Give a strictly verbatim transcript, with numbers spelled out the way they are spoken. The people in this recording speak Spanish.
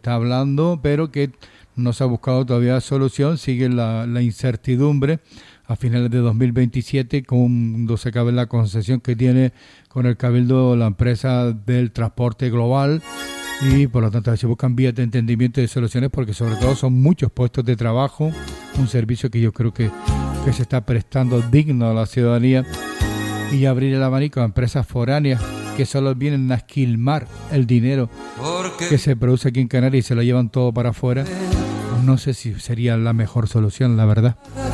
está hablando, pero que no se ha buscado todavía solución. Sigue la, la incertidumbre a finales de dos mil veintisiete, cuando se acabe la concesión que tiene con el Cabildo la empresa del transporte global, y por lo tanto se buscan vías de entendimiento y de soluciones, porque sobre todo son muchos puestos de trabajo, un servicio que yo creo que, que se está prestando digno a la ciudadanía, y abrir el abanico a empresas foráneas que solo vienen a esquilmar el dinero que se produce aquí en Canarias y se lo llevan todo para afuera. Pues no sé si sería la mejor solución, la verdad.